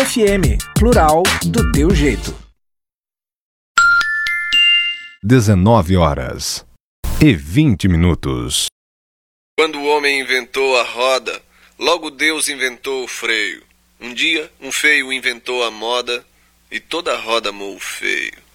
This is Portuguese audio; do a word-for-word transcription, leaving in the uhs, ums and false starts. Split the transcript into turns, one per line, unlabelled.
F M, plural do teu jeito.
dezenove horas e vinte minutos.
Quando o homem inventou a roda, logo Deus inventou o freio. Um dia, um feio inventou a moda e toda a roda amou o feio.